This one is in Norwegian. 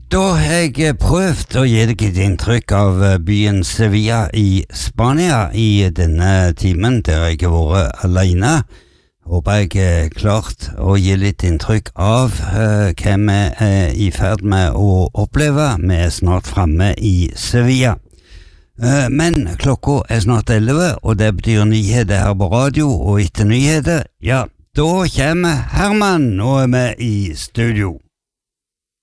Da har jeg prøvd å gi deg et inntrykk av byen Sevilla i Spania i denne timen der jeg har vært alene. Håper jeg har klart å gi litt inntrykk av hva vi er i ferd med å oppleve. Vi er snart fremme i Sevilla. Men klokka er snart 11, og det betyr nyheter her på radio, og etter nyheter, ja, da kommer Herman og er med i studio.